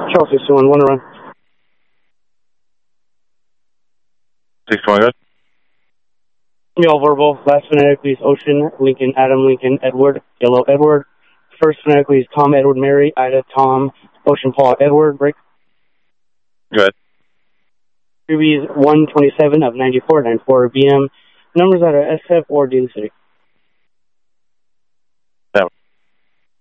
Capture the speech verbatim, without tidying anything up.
Charles six two one, one to run. six two one, good. Y'all verbal. Last phonetically is Ocean, Lincoln, Adam, Lincoln, Edward, Yellow, Edward. First phonetically is Tom, Edward, Mary, Ida, Tom, Ocean, Paul, Edward, break. Good. Freebies one twenty-seven of ninety-four, ninety-four B M. Numbers that are S F or Dune City.